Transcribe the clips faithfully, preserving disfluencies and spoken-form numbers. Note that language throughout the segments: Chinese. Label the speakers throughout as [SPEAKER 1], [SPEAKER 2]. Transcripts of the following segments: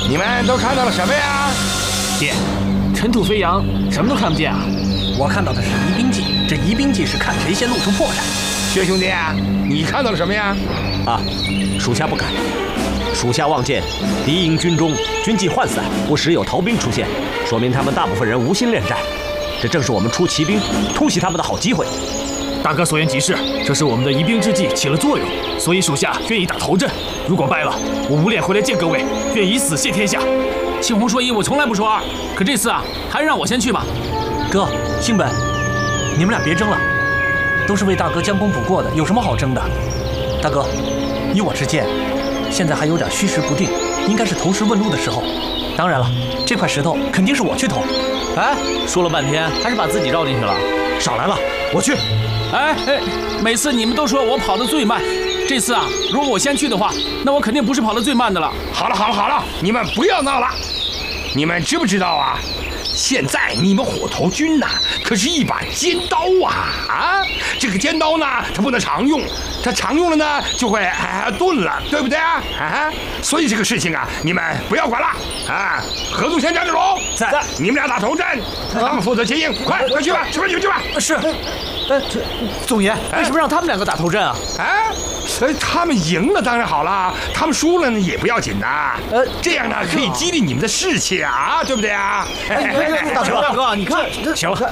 [SPEAKER 1] 你们都看到了什么呀？
[SPEAKER 2] 爹，尘土飞扬，什么都看不见啊！
[SPEAKER 3] 我看到的是疑兵计，这疑兵计是看谁先露出破绽。
[SPEAKER 1] 薛兄弟，你看到了什么呀？
[SPEAKER 4] 啊，属下不敢。属下望见敌营军中军纪涣散，不时有逃兵出现，说明他们大部分人无心恋战。这正是我们出奇兵突袭他们的好机会。
[SPEAKER 2] 大哥所言极是，这是我们的疑兵之计起了作用，所以属下愿意打头阵。如果败了，我无脸回来见各位，愿以死谢天下。
[SPEAKER 5] 青红说一，我从来不说二，可这次啊，还是让我先去吧。
[SPEAKER 3] 哥，兴本，你们俩别争了，都是为大哥将功补过的，有什么好争的？大哥，依我之见，现在还有点虚实不定，应该是投石问路的时候。当然了，这块石头肯定是我去投。
[SPEAKER 5] 哎，说了半天，还是把自己绕进去了。
[SPEAKER 4] 少来了，我去。
[SPEAKER 5] 哎哎，每次你们都说我跑得最慢，这次啊，如果我先去的话，那我肯定不是跑得最慢的了。
[SPEAKER 1] 好了好了好了，你们不要闹了。你们知不知道啊？现在你们火头军呐、啊，可是一把尖刀啊！啊，这个尖刀呢，它不能常用，它常用了呢，就会啊钝了，对不对啊？啊，所以这个事情啊，你们不要管了啊！何祖先、张志龙在，你们俩打头阵，他们负责接应，快快去吧，去吧，去吧，去吧！
[SPEAKER 3] 是。呃，总爷，为什么让他们两个打头阵啊？
[SPEAKER 1] 哎，呃，他们赢了当然好了，他们输了呢也不要紧的。呃，这样呢可以激励你们的士气啊，对不对啊？
[SPEAKER 3] 哎，大哥，大哥，你看，
[SPEAKER 4] 行了。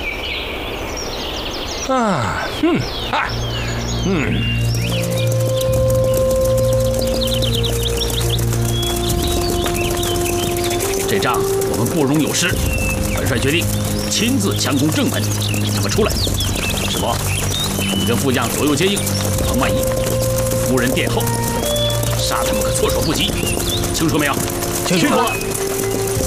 [SPEAKER 1] 啊，嗯啊，嗯。
[SPEAKER 5] 这仗我们不容有失，本帅决定亲自强攻正门，他们出来。师伯，你跟副将左右接应，防万一。夫人殿后，杀他们可措手不及，清楚没有？
[SPEAKER 4] 清楚了。